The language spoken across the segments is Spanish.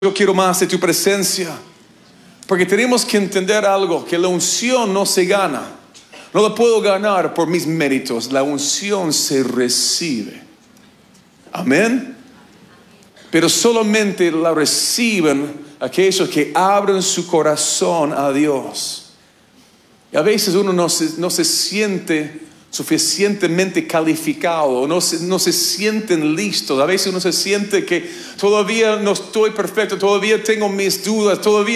Yo quiero más de tu presencia. Porque tenemos que entender algo, que la unción no se gana. No la puedo ganar por mis méritos. La unción se recibe. Amén. Pero solamente la reciben aquellos que abren su corazón a Dios. Y a veces uno no se siente suficientemente calificado, no se sienten listos. A veces uno se siente que todavía no estoy perfecto, todavía tengo mis dudas,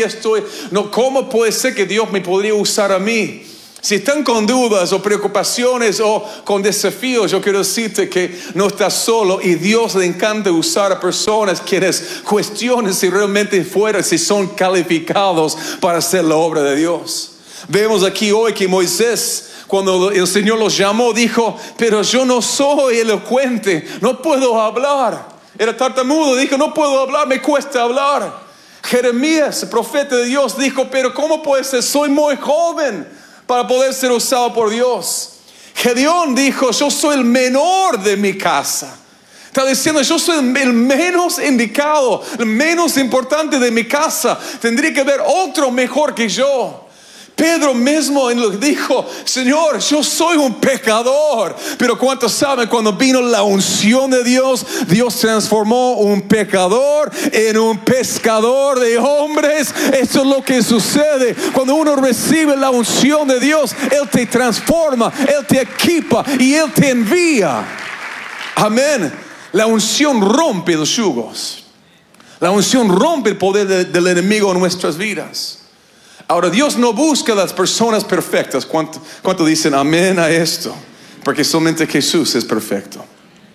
¿cómo puede ser que Dios me podría usar a mí? Si están con dudas o preocupaciones o con desafíos, yo quiero decirte que no estás solo, y Dios le encanta usar a personas quienes cuestionen si realmente si son calificados para hacer la obra de Dios. Vemos aquí hoy que Moisés, cuando el Señor los llamó, dijo: pero yo no soy elocuente, no puedo hablar. Era tartamudo, dijo: no puedo hablar, me cuesta hablar. Jeremías, el profeta de Dios, dijo: pero ¿cómo puede ser? Soy muy joven para poder ser usado por Dios. Gedeón dijo: yo soy el menor de mi casa. Está diciendo: yo soy el menos indicado, el menos importante de mi casa. Tendría que haber otro mejor que yo. Pedro mismo dijo: Señor, yo soy un pecador. Pero ¿cuántos saben? Cuando vino la unción de Dios, Dios transformó un pecador en un pescador de hombres. Eso es lo que sucede cuando uno recibe la unción de Dios. Él te transforma, Él te equipa y Él te envía. Amén. La unción rompe los yugos. La unción rompe el poder del enemigo en nuestras vidas. Ahora, Dios no busca a las personas perfectas. ¿Cuánto dicen amén a esto? Porque solamente Jesús es perfecto.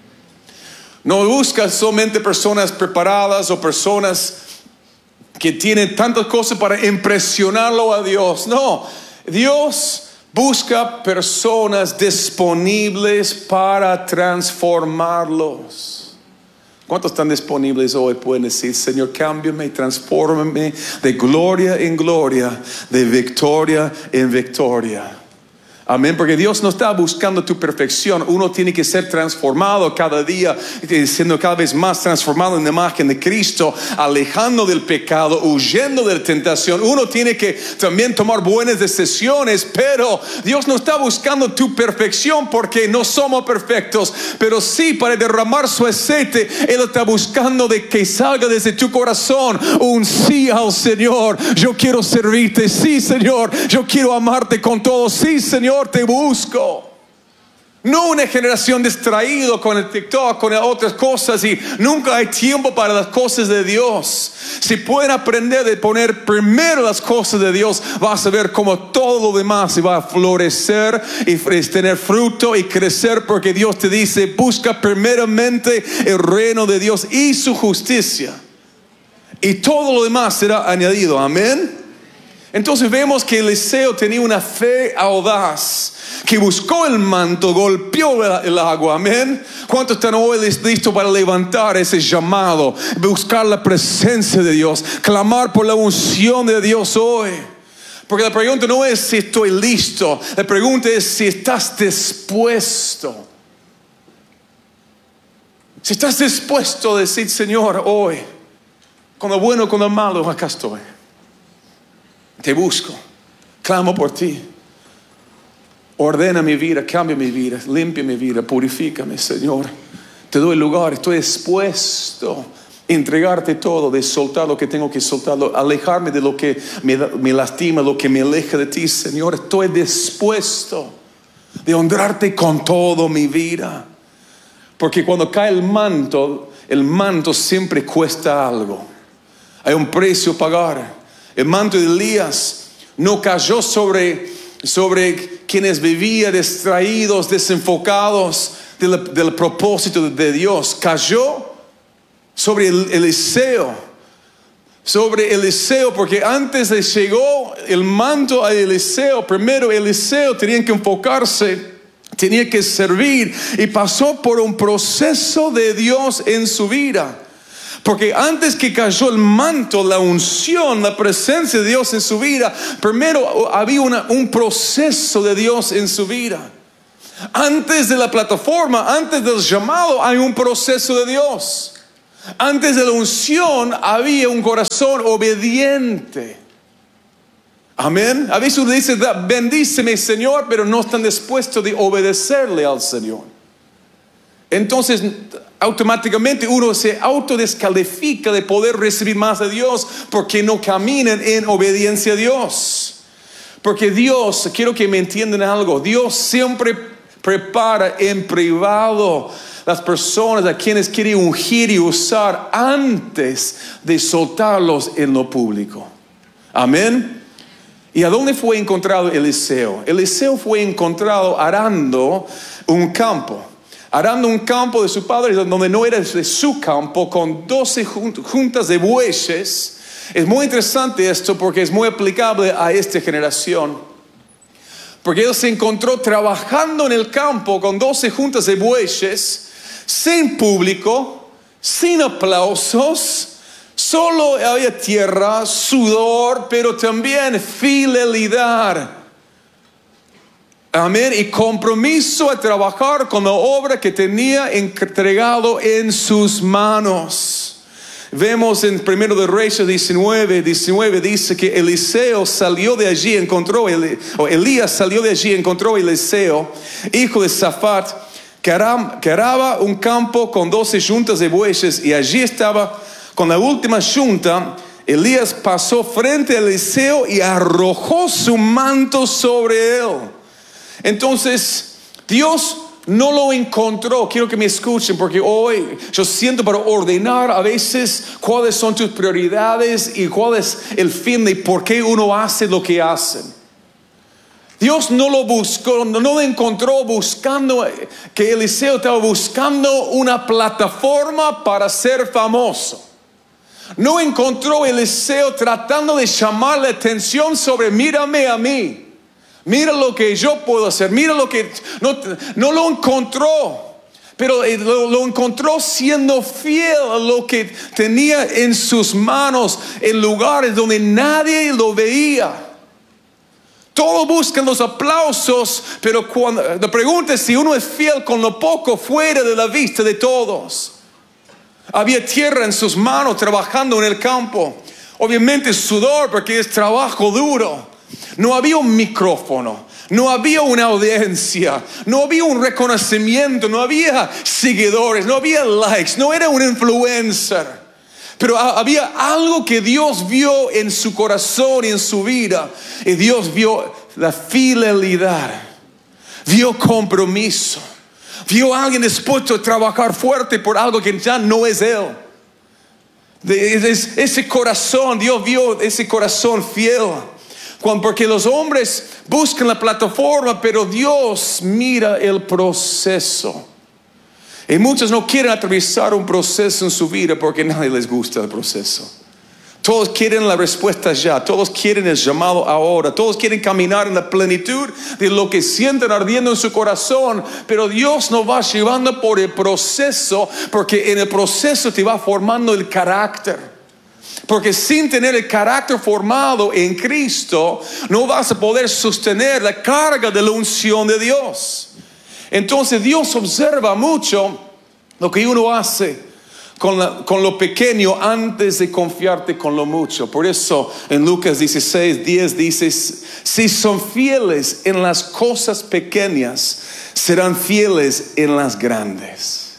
No busca solamente personas preparadas o personas que tienen tantas cosas para impresionarlo a Dios. No, Dios busca personas disponibles para transformarlos. ¿Cuántos están disponibles hoy? Pueden decir: Señor, cámbiame y transfórmame de gloria en gloria, de victoria en victoria. Amén, porque Dios no está buscando tu perfección. Uno tiene que ser transformado cada día, siendo cada vez más transformado en la imagen de Cristo, alejando del pecado, huyendo de la tentación. Uno tiene que también tomar buenas decisiones, pero Dios no está buscando tu perfección, porque no somos perfectos, pero sí para derramar su aceite. Él está buscando de que salga desde tu corazón un sí al Señor. Yo quiero servirte, sí Señor. Yo quiero amarte con todo, sí Señor. Te busco. No una generación distraída con el TikTok, con otras cosas, y nunca hay tiempo para las cosas de Dios. Si pueden aprender de poner primero las cosas de Dios, vas a ver cómo todo lo demás se va a florecer y tener fruto y crecer, porque Dios te dice: busca primeramente el reino de Dios y su justicia, y todo lo demás será añadido. Amén. Entonces vemos que Eliseo tenía una fe audaz, que buscó el manto, golpeó el agua. Amén. ¿Cuántos están hoy listos para levantar ese llamado, buscar la presencia de Dios, clamar por la unción de Dios hoy? Porque la pregunta no es si estoy listo, la pregunta es si estás dispuesto. Si estás dispuesto a decir: Señor, hoy, con lo bueno, con lo malo, acá estoy. Te busco, clamo por ti. Ordena mi vida, cambia mi vida, limpia mi vida, purifícame, Señor. Te doy lugar, estoy dispuesto a entregarte todo, de soltar lo que tengo que soltar, alejarme de lo que me lastima, lo que me aleja de ti, Señor. Estoy dispuesto de honrarte con toda mi vida. Porque cuando cae el manto siempre cuesta algo. Hay un precio a pagar. El manto de Elías no cayó sobre quienes vivían distraídos, desenfocados del propósito de Dios. Cayó sobre Eliseo. Porque antes de llegó el manto a Eliseo, primero Eliseo tenía que enfocarse, tenía que servir, y pasó por un proceso de Dios en su vida. Porque antes que cayó el manto, la unción, la presencia de Dios en su vida, primero había un proceso de Dios en su vida. Antes de la plataforma, antes del llamado, hay un proceso de Dios. Antes de la unción había un corazón obediente. Amén. A veces uno dice, bendíceme Señor, pero no están dispuestos de obedecerle al Señor. Entonces, automáticamente uno se autodescalifica de poder recibir más de Dios porque no caminan en obediencia a Dios. Porque Dios, quiero que me entiendan algo, Dios siempre prepara en privado las personas a quienes quiere ungir y usar antes de soltarlos en lo público. Amén. ¿Y a dónde fue encontrado Eliseo? Eliseo fue encontrado arando un campo. Arando un campo de su padre, donde no era de su campo, con 12 juntas de bueyes. Es muy interesante esto porque es muy aplicable a esta generación. Porque él se encontró trabajando en el campo con 12 juntas de bueyes, sin público, sin aplausos. Solo había tierra, sudor, pero también fidelidad. Amén. Y compromiso a trabajar con la obra que tenía entregado en sus manos. Vemos en 1 de Reyes 19 dice que Eliseo salió de allí, Elías salió de allí, encontró a Eliseo, hijo de Safat, que araba un campo con 12 juntas de bueyes, y allí estaba con la última junta. Elías pasó frente a Eliseo y arrojó su manto sobre él. Entonces, Dios no lo encontró. Quiero que me escuchen, porque hoy yo siento para ordenar a veces cuáles son tus prioridades y cuál es el fin de por qué uno hace lo que hace. Dios no lo buscó, no lo encontró buscando, que Eliseo estaba buscando una plataforma para ser famoso. No encontró Eliseo tratando de llamar la atención sobre mírame a mí. Mira lo que yo puedo hacer. Mira lo que... No lo encontró. Pero lo encontró siendo fiel a lo que tenía en sus manos, en lugares donde nadie lo veía. Todos buscan los aplausos, pero cuando la pregunta es si uno es fiel con lo poco fuera de la vista de todos. Había tierra en sus manos trabajando en el campo. Obviamente sudor porque es trabajo duro. No había un micrófono, no había una audiencia, no había un reconocimiento, no había seguidores, no había likes, no era un influencer. Pero había algo que Dios vio en su corazón y en su vida. Y Dios vio la fidelidad, vio compromiso. Vio a alguien dispuesto a trabajar fuerte por algo que ya no es él. Ese corazón, Dios vio ese corazón fiel. Porque los hombres buscan la plataforma, pero Dios mira el proceso. Y muchos no quieren atravesar un proceso en su vida porque a nadie les gusta el proceso. Todos quieren la respuesta ya, todos quieren el llamado ahora, todos quieren caminar en la plenitud de lo que sienten ardiendo en su corazón, pero Dios nos va llevando por el proceso, porque en el proceso te va formando el carácter. Porque sin tener el carácter formado en Cristo, no vas a poder sostener la carga de la unción de Dios. Entonces Dios observa mucho lo que uno hace con lo pequeño antes de confiarte con lo mucho. Por eso en Lucas 16:10 dice: si son fieles en las cosas pequeñas, serán fieles en las grandes.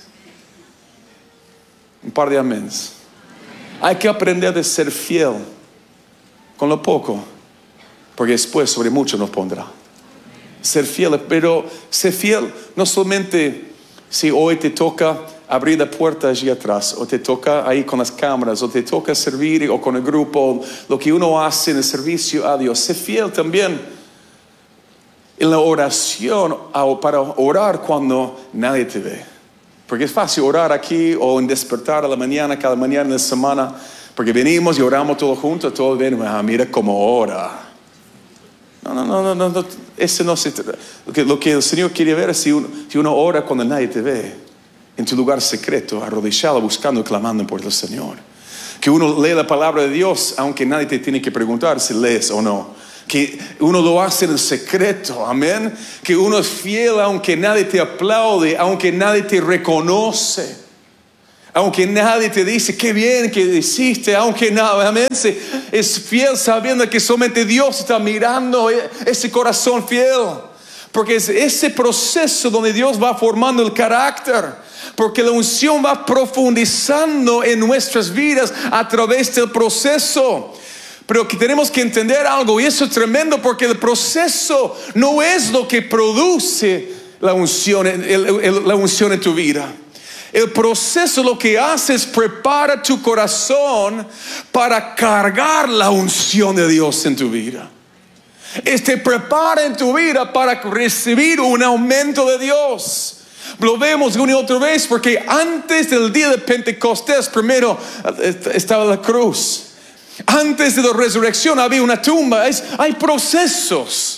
Un par de améns. Hay que aprender a ser fiel con lo poco, porque después sobre mucho nos pondrá. Ser fiel, pero ser fiel no solamente si hoy te toca abrir la puerta allí atrás, o te toca ahí con las cámaras, o te toca servir o con el grupo, lo que uno hace en el servicio a Dios. Sé fiel también en la oración, para orar cuando nadie te ve. Porque es fácil orar aquí o en despertar a la mañana, cada mañana de la semana, porque venimos y oramos todos juntos, todos ven, mira cómo ora. No, ese no se trata. Lo que el Señor quiere ver es si uno ora cuando nadie te ve. En tu lugar secreto, arrodillado, buscando, clamando por el Señor. Que uno lee la palabra de Dios, aunque nadie te tiene que preguntar si lees o no. Que uno lo hace en el secreto, amén. Que uno es fiel aunque nadie te aplaude, aunque nadie te reconoce. Aunque nadie te dice qué bien que hiciste, aunque nada, amén, es fiel sabiendo que solamente Dios está mirando ese corazón fiel. Porque es ese proceso donde Dios va formando el carácter. Porque la unción va profundizando en nuestras vidas a través del proceso. Pero que tenemos que entender algo, y eso es tremendo, porque el proceso no es lo que produce la unción en tu vida. El proceso lo que hace es prepara tu corazón para cargar la unción de Dios en tu vida. Te prepara en tu vida para recibir un aumento de Dios. Lo vemos una y otra vez, porque antes del día de Pentecostés primero estaba la cruz. Antes de la resurrección había una tumba. Hay procesos.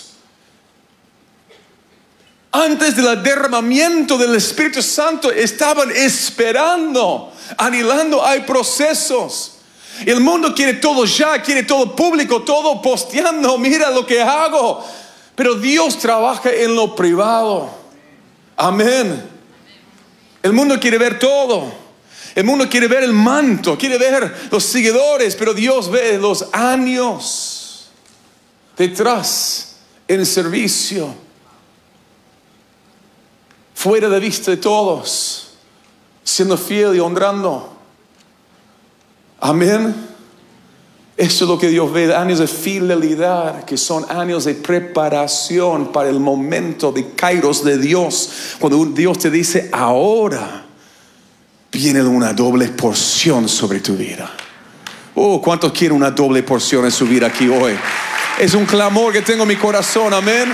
Antes del derramamiento del Espíritu Santo estaban esperando, anhelando. Hay procesos. El mundo quiere todo ya, quiere todo público, todo posteando. Mira lo que hago. Pero Dios trabaja en lo privado. Amén. El mundo quiere ver todo. El mundo quiere ver el manto, quiere ver los seguidores, pero Dios ve los años detrás en el servicio. Fuera de vista de todos, siendo fiel y honrando. Amén. Eso es lo que Dios ve, años de fidelidad, que son años de preparación para el momento de kairos de Dios. Cuando Dios te dice, ahora viene una doble porción sobre tu vida. Oh, ¿cuántos quieren una doble porción en su vida aquí hoy? Es un clamor que tengo en mi corazón, amén.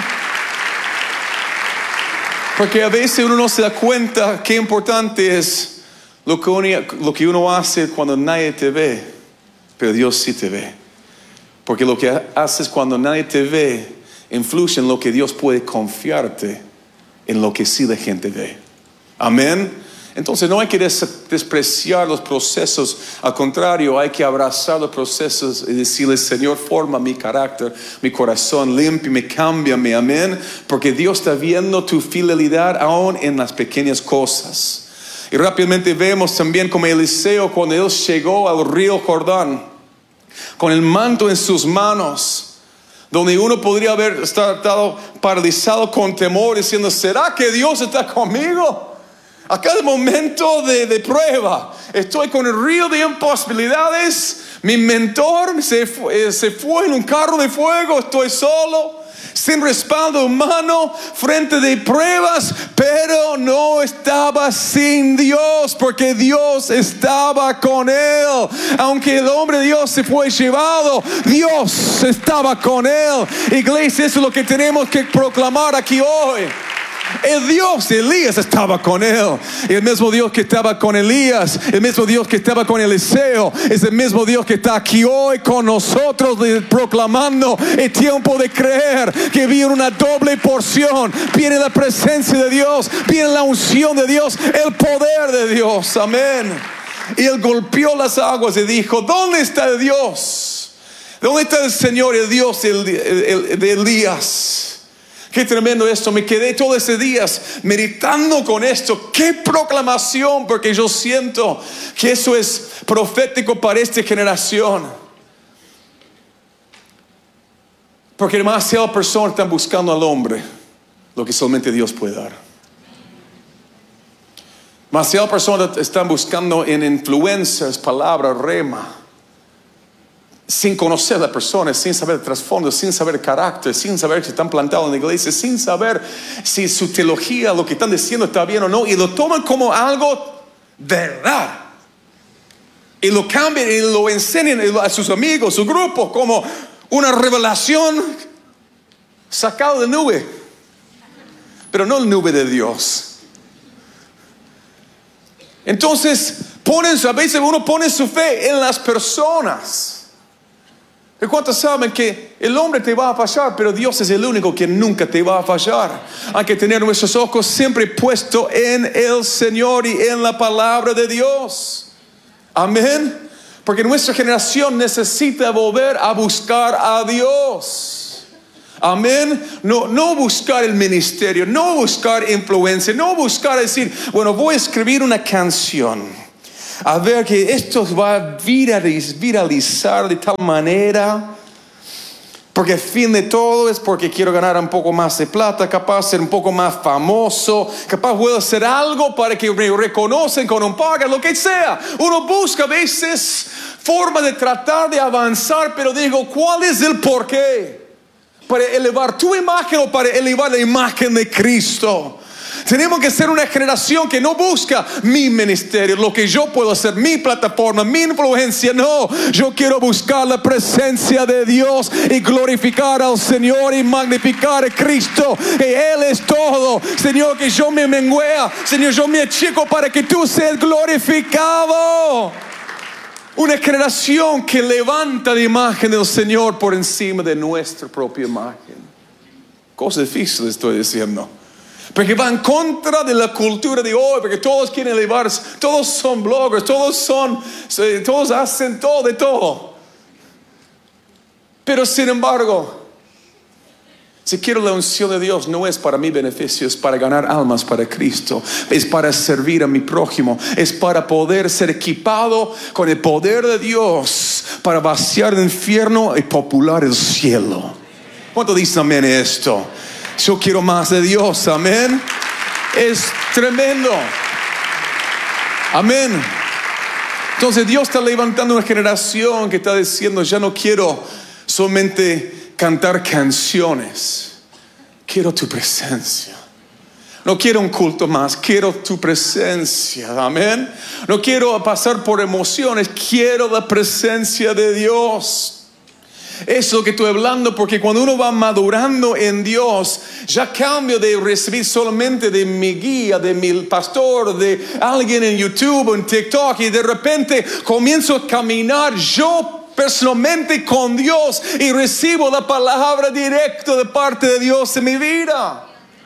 Porque a veces uno no se da cuenta qué importante es lo que uno hace cuando nadie te ve, pero Dios sí te ve. Porque lo que haces cuando nadie te ve influye en lo que Dios puede confiarte, en lo que sí la gente ve. Amén. Entonces no hay que despreciar los procesos. Al contrario, hay que abrazar los procesos y decirle, Señor, forma mi carácter, mi corazón, límpiame, cámbiame, amén. Porque Dios está viendo tu fidelidad aún en las pequeñas cosas. Y rápidamente vemos también como Eliseo, cuando él llegó al río Jordán, con el manto en sus manos, donde uno podría haber estado paralizado con temor, diciendo, ¿será que Dios está conmigo? A cada momento de prueba, estoy con el río de imposibilidades. Mi mentor se fue en un carro de fuego. Estoy solo, sin respaldo humano, frente de pruebas, pero no estaba sin Dios, porque Dios estaba con él. Aunque el hombre de Dios se fue llevado, Dios estaba con él. Iglesia, eso es lo que tenemos que proclamar aquí hoy. El Dios de Elías estaba con él. El mismo Dios que estaba con Elías, el mismo Dios que estaba con Eliseo, es el mismo Dios que está aquí hoy con nosotros, proclamando el tiempo de creer que viene una doble porción. Viene la presencia de Dios, viene la unción de Dios, el poder de Dios. Amén. Y él golpeó las aguas y dijo, ¿dónde está Dios? ¿Dónde está el Señor, el Dios de Elías? Qué tremendo esto. Me quedé todos esos días meditando con esto. Qué proclamación, porque yo siento que eso es profético para esta generación. Porque demasiadas personas están buscando al hombre lo que solamente Dios puede dar. Demasiadas personas están buscando en influencers, palabras, rema, sin conocer a la persona, sin saber el trasfondo, sin saber el carácter, sin saber si están plantados en la iglesia, sin saber si su teología, lo que están diciendo está bien o no, y lo toman como algo verdad. Y lo cambian y lo enseñan a sus amigos, su grupo, como una revelación sacada de nube. Pero no la nube de Dios. Entonces, a veces uno pone su fe en las personas. ¿Y cuántos saben que el hombre te va a fallar, pero Dios es el único que nunca te va a fallar? Hay que tener nuestros ojos siempre puestos en el Señor y en la palabra de Dios. Amén. Porque nuestra generación necesita volver a buscar a Dios. Amén. No buscar el ministerio, no buscar influencia, no buscar decir, bueno, voy a escribir una canción. a ver que esto va a viralizar de tal manera, porque el fin de todo es porque quiero ganar un poco más de plata, capaz ser un poco más famoso, capaz puedo hacer algo para que me reconocen con un paga, lo que sea. Uno busca a veces forma de tratar de avanzar, pero digo, ¿cuál es el porqué? ¿Para elevar tu imagen o para elevar la imagen de Cristo? Tenemos que ser una generación que no busca mi ministerio, lo que yo puedo hacer, mi plataforma, mi influencia. No, yo quiero buscar la presencia de Dios y glorificar al Señor y magnificar a Cristo, que Él es todo. Señor, que yo me menguea, Señor, yo me achico para que tú seas glorificado. Una generación que levanta la imagen del Señor por encima de nuestra propia imagen. Cosa difícil estoy diciendo, porque va en contra de la cultura de hoy, porque todos quieren elevarse, todos son bloggers, todos hacen todo de todo. Pero sin embargo, si quiero la unción de Dios, no es para mi beneficio, es para ganar almas para Cristo, es para servir a mi prójimo, es para poder ser equipado con el poder de Dios para vaciar el infierno y popular el cielo. ¿Cuánto dicen amén a esto? Yo quiero más de Dios, amén. Es tremendo, amén. Entonces Dios está levantando una generación que está diciendo, ya no quiero solamente cantar canciones, quiero tu presencia. No quiero un culto más, quiero tu presencia, amén. No quiero pasar por emociones, quiero la presencia de Dios. Eso es lo que estoy hablando, porque cuando uno va madurando en Dios, ya cambio de recibir solamente de mi guía, de mi pastor, de alguien en YouTube o en TikTok, y de repente comienzo a caminar yo personalmente con Dios y recibo la palabra directa de parte de Dios en mi vida.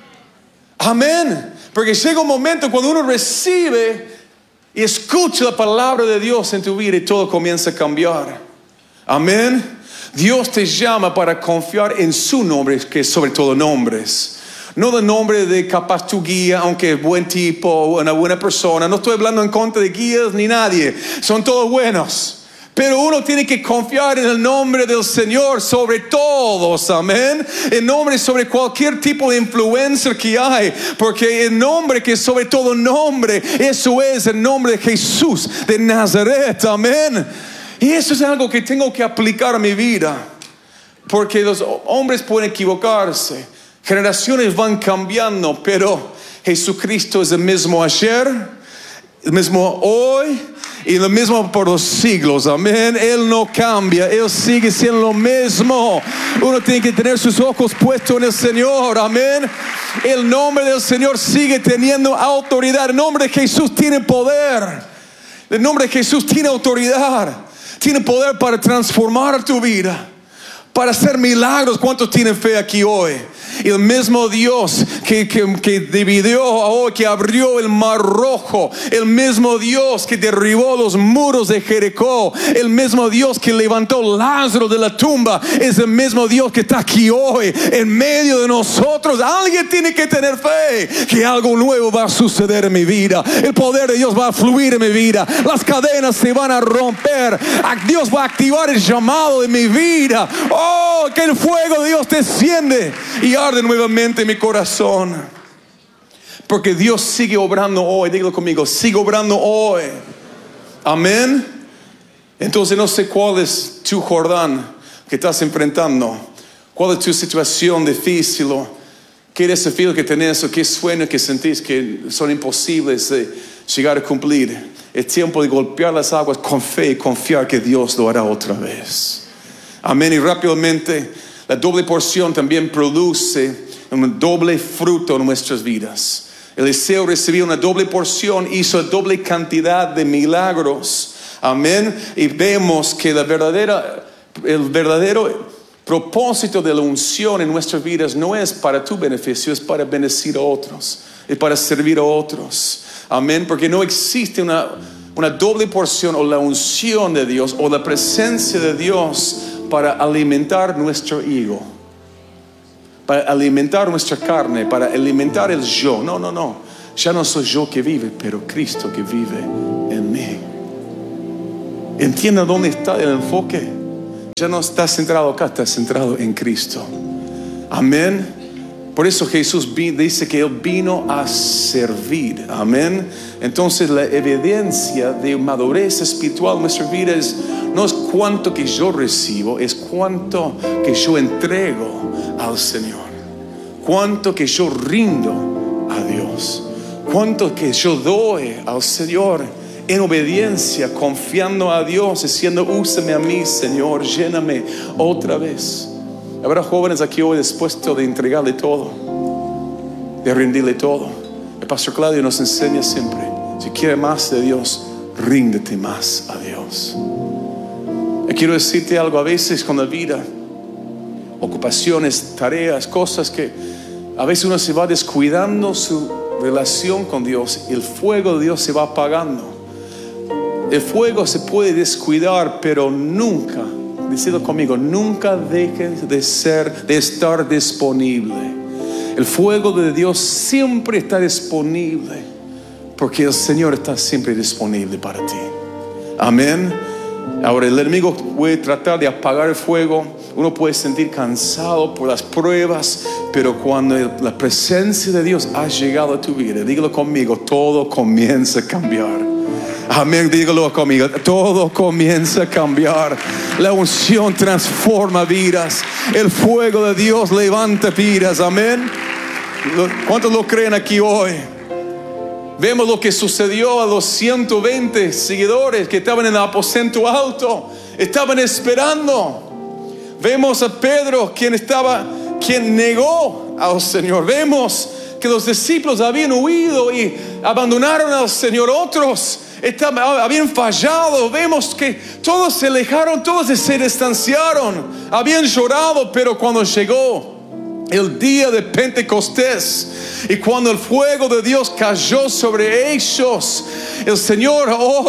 Amén. Porque llega un momento cuando uno recibe y escucha la palabra de Dios en tu vida y todo comienza a cambiar. Amén. Dios te llama para confiar en su nombre, que es sobre todo nombres. No el nombre de capaz tu guía, aunque es buen tipo, una buena persona. No estoy hablando en contra de guías ni nadie. Son todos buenos. Pero uno tiene que confiar en el nombre del Señor sobre todos, amén. El nombre sobre cualquier tipo de influencer que hay, porque el nombre que es sobre todo nombre, eso es el nombre de Jesús de Nazaret, amén. Y eso es algo que tengo que aplicar a mi vida, porque los hombres pueden equivocarse, generaciones van cambiando, pero Jesucristo es el mismo ayer, el mismo hoy y lo mismo por los siglos, amén. Él no cambia, Él sigue siendo lo mismo. Uno tiene que tener sus ojos puestos en el Señor, amén. El nombre del Señor sigue teniendo autoridad. El nombre de Jesús tiene poder. El nombre de Jesús tiene autoridad. Tiene poder para transformar tu vida, para hacer milagros. ¿Cuántos tienen fe aquí hoy? El mismo Dios que dividió hoy, que abrió el mar rojo, el mismo Dios que derribó los muros de Jericó, el mismo Dios que levantó Lázaro de la tumba, es el mismo Dios que está aquí hoy en medio de nosotros. Alguien tiene que tener fe que algo nuevo va a suceder en mi vida. El poder de Dios va a fluir en mi vida, las cadenas se van a romper, Dios va a activar el llamado de mi vida. Oh, que el fuego de Dios desciende y arde nuevamente mi corazón, porque Dios sigue obrando hoy. Dígalo conmigo, sigue obrando hoy, amén. Entonces no sé cuál es tu Jordán que estás enfrentando, cuál es tu situación difícil, o qué desafío que tenés, o qué sueños que sentís que son imposibles de llegar a cumplir. Es tiempo de golpear las aguas con fe y confiar que Dios lo hará otra vez, amén. Y rápidamente, la doble porción también produce un doble fruto en nuestras vidas. Eliseo recibió una doble porción, hizo doble cantidad de milagros, amén. Y vemos que el verdadero propósito de la unción en nuestras vidas no es para tu beneficio, es para bendecir a otros, es para servir a otros, amén. Porque no existe una doble porción o la unción de Dios o la presencia de Dios para alimentar nuestro ego, para alimentar nuestra carne, para alimentar el yo. No. Ya no soy yo que vive, pero Cristo que vive en mí. Entienda dónde está el enfoque. Ya no estás centrado acá, estás centrado en Cristo. Amén. Por eso Jesús dice que Él vino a servir. Amén. Entonces la evidencia de madurez espiritual en nuestra vida no es cuánto que yo recibo, es cuánto que yo entrego al Señor. Cuánto que yo rindo a Dios. Cuánto que yo doy al Señor en obediencia, confiando a Dios, diciendo: úsame a mí, Señor, lléname otra vez. Habrá jóvenes aquí hoy dispuestos de entregarle todo, de rendirle todo. El pastor Claudio nos enseña siempre: si quieres más de Dios, ríndete más a Dios. Y quiero decirte algo: a veces con la vida, ocupaciones, tareas, cosas que a veces uno se va descuidando su relación con Dios, el fuego de Dios se va apagando. El fuego se puede descuidar, pero nunca, decidlo conmigo, nunca dejes de estar disponible. El fuego de Dios siempre está disponible, porque el Señor está siempre disponible para ti. Amén. Ahora el enemigo puede tratar de apagar el fuego. Uno puede sentir cansado por las pruebas, pero cuando la presencia de Dios ha llegado a tu vida, dígalo conmigo, todo comienza a cambiar. Amén, dígalo conmigo, todo comienza a cambiar. La unción transforma vidas. El fuego de Dios levanta vidas. Amén. ¿Cuántos lo creen aquí hoy? Vemos lo que sucedió a los 120 seguidores que estaban en el aposento alto. Estaban esperando. Vemos a Pedro, quien negó al Señor. Vemos que los discípulos habían huido y abandonaron al Señor. Otros habían fallado. Vemos que todos se alejaron, todos se distanciaron, habían llorado. Pero cuando llegó el día de Pentecostés y cuando el fuego de Dios cayó sobre ellos, el Señor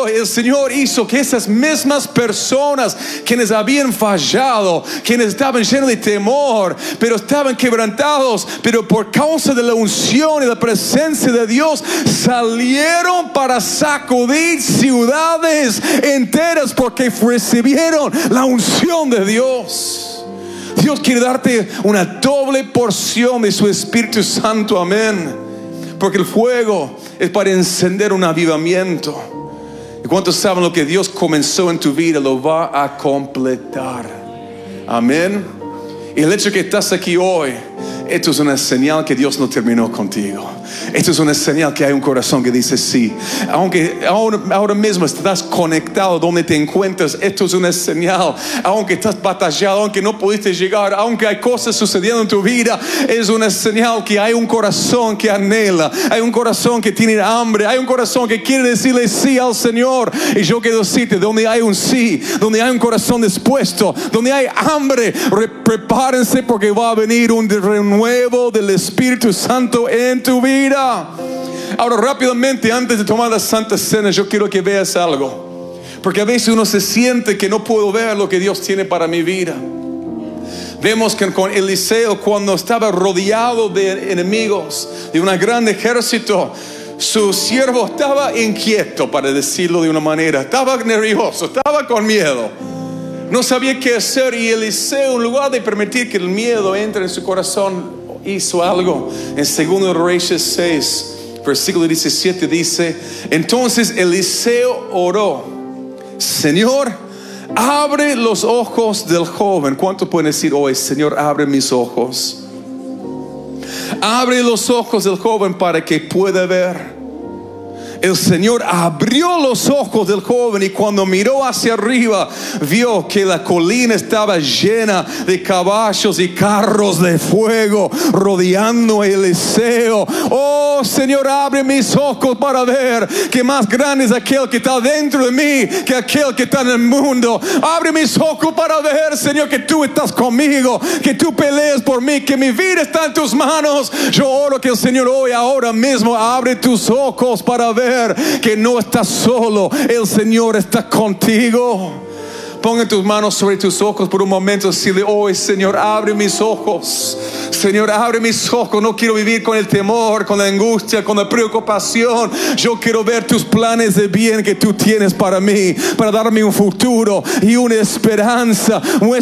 hizo que esas mismas personas quienes habían fallado, quienes estaban llenos de temor, pero estaban quebrantados, pero por causa de la unción y la presencia de Dios, salieron para sacudir ciudades enteras porque recibieron la unción de Dios. Dios quiere darte una doble porción de su Espíritu Santo. Amén. Porque el fuego es para encender un avivamiento. ¿Y cuántos saben lo que Dios comenzó en tu vida lo va a completar? Amén. Y el hecho de que estás aquí hoy, esto es una señal que Dios no terminó contigo. Esto es una señal que hay un corazón que dice sí. Aunque ahora mismo estás conectado donde te encuentras, esto es una señal. Aunque estás batallado, aunque no pudiste llegar, aunque hay cosas sucediendo en tu vida, es una señal que hay un corazón que anhela, hay un corazón que tiene hambre, hay un corazón que quiere decirle sí al Señor. Y yo quiero decirte, donde hay un sí, donde hay un corazón dispuesto, donde hay hambre, prepárense porque va a venir un renuevo del Espíritu Santo en tu vida. Ahora rápidamente, antes de tomar la Santa Cena, yo quiero que veas algo, porque a veces uno se siente que no puedo ver lo que Dios tiene para mi vida. Vemos que con Eliseo, cuando estaba rodeado de enemigos, de un gran ejército, su siervo estaba inquieto, para decirlo de una manera. Estaba nervioso, estaba con miedo, no sabía qué hacer. Y Eliseo, en lugar de permitir que el miedo entre en su corazón, hizo algo. En 2 Reyes 6 versículo 17 dice: entonces Eliseo oró: Señor, abre los ojos del joven. ¿Cuánto pueden decir hoy: Señor, abre mis ojos? Abre los ojos del joven para que pueda ver. El Señor abrió los ojos del joven, y cuando miró hacia arriba, vio que la colina estaba llena de caballos y carros de fuego rodeando a Eliseo. Oh Señor, abre mis ojos para ver que más grande es aquel que está dentro de mí que aquel que está en el mundo. Abre mis ojos para ver, Señor, que tú estás conmigo, que tú peleas por mí, que mi vida está en tus manos. Yo oro que el Señor hoy, ahora mismo, abre tus ojos para ver que no estás solo, el Señor está contigo. Ponga tus manos sobre tus ojos por un momento. Decirle hoy, Señor, abre mis ojos. Señor, abre mis ojos. No quiero vivir con el temor, con la angustia, con la preocupación. Yo quiero ver tus planes de bien que tú tienes para mí, para darme un futuro y una esperanza